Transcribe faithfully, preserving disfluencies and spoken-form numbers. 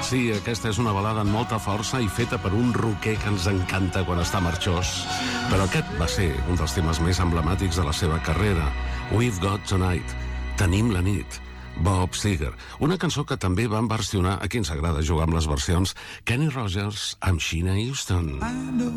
Sí, aquesta és una balada amb molta força i feta per un rocker que ens encanta quan està marxós. Però aquest va ser un dels temes més emblemàtics de la seva carrera. We've Got Tonight. Tenim la nit. Bob Seger. Una cançó que també van versionar, a qui ens agrada jugar amb les versions, Kenny Rogers amb Sheena Houston.